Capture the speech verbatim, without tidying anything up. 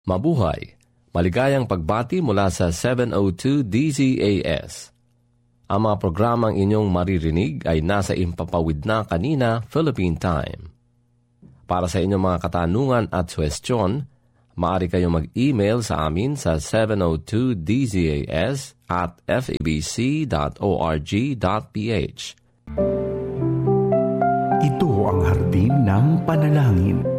Mabuhay! Maligayang pagbati mula sa seven oh two D Z A S. Ang mga programang inyong maririnig ay nasa impapawid na kanina Philippine Time. Para sa inyong mga katanungan at suwestyon, maaari kayong mag-email sa amin sa seven oh two D Z A S at f a b c dot org dot p h. Ito ang hardin ng panalangin.